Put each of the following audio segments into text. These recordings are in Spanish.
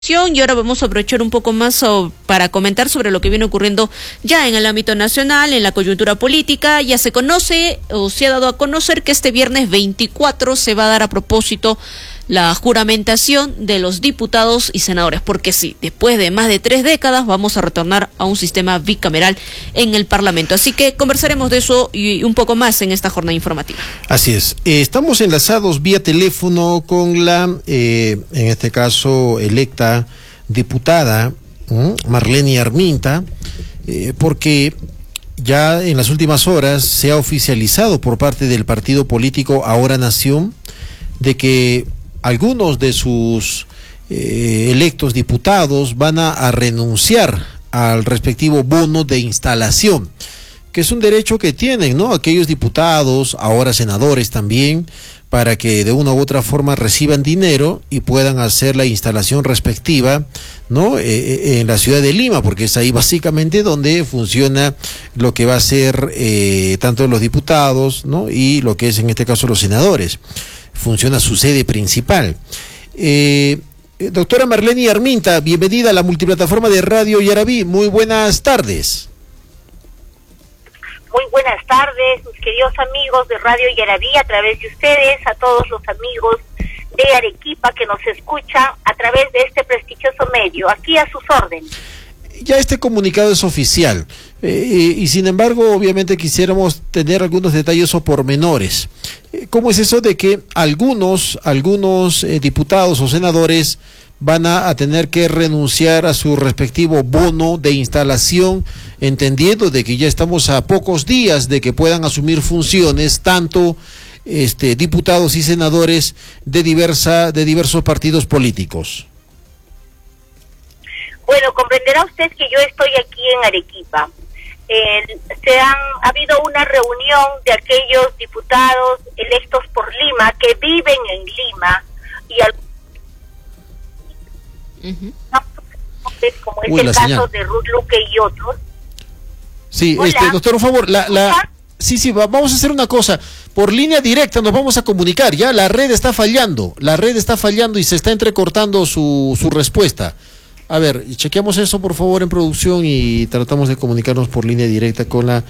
Y ahora vamos a aprovechar un poco más para comentar sobre lo que viene ocurriendo ya en el ámbito nacional, en la coyuntura política. Ya se conoce o se ha dado a conocer que este viernes 24 se va a dar a propósito la juramentación de los diputados y senadores, porque sí, después de más de 3 décadas vamos a retornar a un sistema bicameral en el Parlamento. Así que conversaremos de eso y un poco más en esta jornada informativa. Así es. Estamos enlazados vía teléfono con la, en este caso, electa diputada Marlene Arminta, porque ya en las últimas horas se ha oficializado por parte del partido político Ahora Nación de que algunos de sus electos diputados van a renunciar al respectivo bono de instalación, que es un derecho que tienen, ¿no?, aquellos diputados, ahora senadores también, para que de una u otra forma reciban dinero y puedan hacer la instalación respectiva, ¿no?, en la ciudad de Lima, porque es ahí básicamente donde funciona lo que va a ser tanto los diputados, ¿no?, y lo que es en este caso los senadores. Funciona su sede principal. Doctora Marlene Arminta, bienvenida a la multiplataforma de Radio Yaraví. Muy buenas tardes. Muy buenas tardes, mis queridos amigos de Radio Yaraví, a través de ustedes, a todos los amigos de Arequipa que nos escuchan a través de este prestigioso medio, aquí a sus órdenes. Ya este comunicado es oficial, y sin embargo, obviamente quisiéramos tener algunos detalles o pormenores. ¿Cómo es eso de que algunos diputados o senadores van a tener que renunciar a su respectivo bono de instalación, entendiendo de que ya estamos a pocos días de que puedan asumir funciones tanto diputados y senadores de diversos partidos políticos? Bueno, comprenderá usted que yo estoy aquí en Arequipa. Ha habido una reunión de aquellos diputados electos por Lima que viven en Lima y como es el caso de Ruth Luque y otros. Sí, doctor, por favor, sí, vamos a hacer una cosa, por línea directa nos vamos a comunicar, ya la red está fallando y se está entrecortando su respuesta. A ver, chequeamos eso por favor en producción y tratamos de comunicarnos por línea directa con la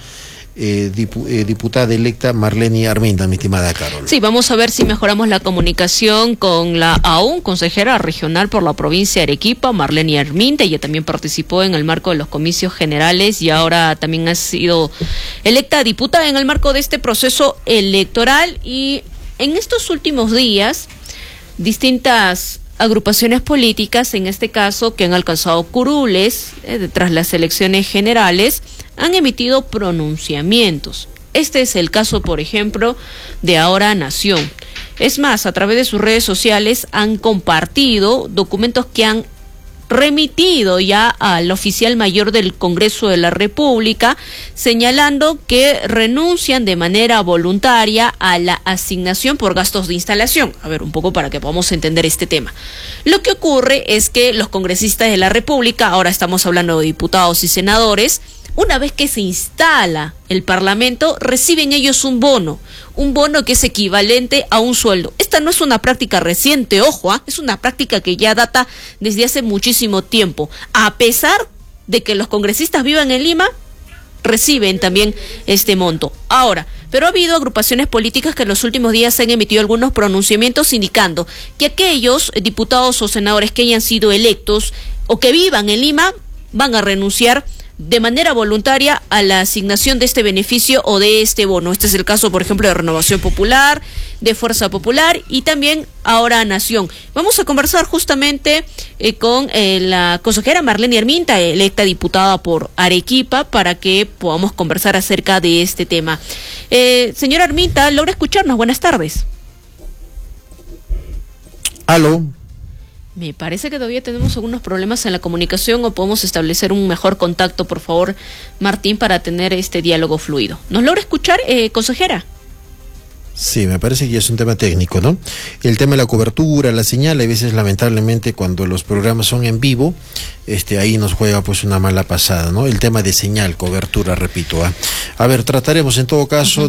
diputada electa Marlene Arminta, mi estimada Carol. Sí, vamos a ver si mejoramos la comunicación con la aún consejera regional por la provincia de Arequipa, Marlene Arminta. Ella también participó en el marco de los comicios generales y ahora también ha sido electa diputada en el marco de este proceso electoral. Y en estos últimos días, distintas agrupaciones políticas, en este caso que han alcanzado curules tras las elecciones generales, han emitido pronunciamientos. Este es el caso, por ejemplo, de Ahora Nación. Es más, a través de sus redes sociales han compartido documentos que han remitido ya al oficial mayor del Congreso de la República, señalando que renuncian de manera voluntaria a la asignación por gastos de instalación. A ver, un poco para que podamos entender este tema. Lo que ocurre es que los congresistas de la República, ahora estamos hablando de diputados y senadores, una vez que se instala el Parlamento, reciben ellos un bono que es equivalente a un sueldo. Esta no es una práctica reciente, ojo, es una práctica que ya data desde hace muchísimo tiempo. A pesar de que los congresistas vivan en Lima, reciben también este monto. Ahora, pero ha habido agrupaciones políticas que en los últimos días han emitido algunos pronunciamientos indicando que aquellos diputados o senadores que hayan sido electos o que vivan en Lima van a renunciar de manera voluntaria a la asignación de este beneficio o de este bono. Este es el caso, por ejemplo, de Renovación Popular, de Fuerza Popular y también Ahora Nación. Vamos a conversar justamente con la consejera Marlene Arminta, electa diputada por Arequipa, para que podamos conversar acerca de este tema. Señora Arminta, ¿logra escucharnos? Buenas tardes. Aló. Me parece que todavía tenemos algunos problemas en la comunicación, o podemos establecer un mejor contacto, por favor, Martín, para tener este diálogo fluido. ¿Nos logra escuchar, consejera? Sí, me parece que ya es un tema técnico, ¿no? El tema de la cobertura, la señal, a veces lamentablemente cuando los programas son en vivo, ahí nos juega pues una mala pasada, ¿no? El tema de señal, cobertura, repito. A ver, trataremos en todo caso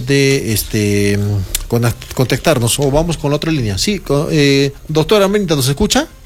de contactarnos, o vamos con la otra línea. Sí, doctora Arminta, ¿nos escucha?